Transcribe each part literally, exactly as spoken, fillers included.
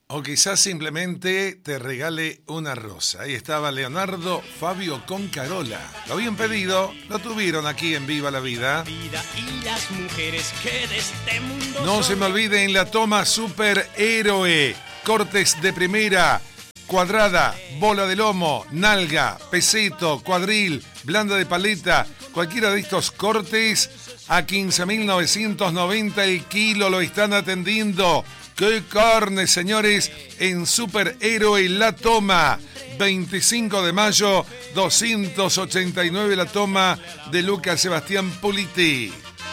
O quizás simplemente te regale una rosa. Ahí estaba Leonardo Fabio con Carola. Lo habían pedido, lo tuvieron aquí en Viva la Vida. No se me olvide en la toma Superhéroe. Cortes de primera, cuadrada, bola de lomo, nalga, peseto, cuadril, blanda de paleta. Cualquiera de estos cortes a quince mil novecientos noventa el kilo lo están atendiendo. ¡Qué carne, señores! En Superhéroe La Toma. veinticinco de mayo, doscientos ochenta y nueve La Toma de Lucas Sebastián Puliti.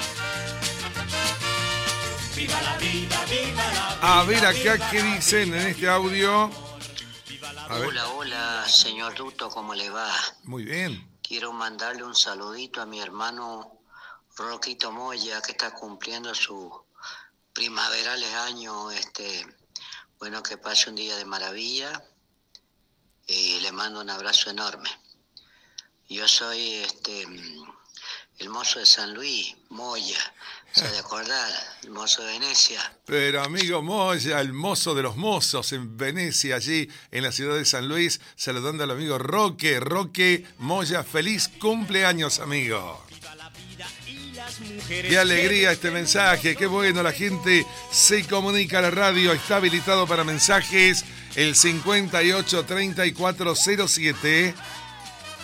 Viva la vida, viva la vida, A ver acá qué dicen en este audio. A ver. Hola, hola, señor Duto, ¿cómo le va? Muy bien. Quiero mandarle un saludito a mi hermano Roquito Moya, que está cumpliendo sus primaverales años. Este, bueno, que pase un día de maravilla y le mando un abrazo enorme. Yo soy este el mozo de San Luis, Moya, se ha de acordar, el mozo de Venecia. Pero amigo Moya, el mozo de los mozos en Venecia, allí en la ciudad de San Luis, saludando al amigo Roque, Roque Moya, feliz cumpleaños, amigo. Qué alegría este mensaje, qué bueno, la gente se comunica a la radio, está habilitado para mensajes el cincuenta y ocho treinta y cuatro cero siete.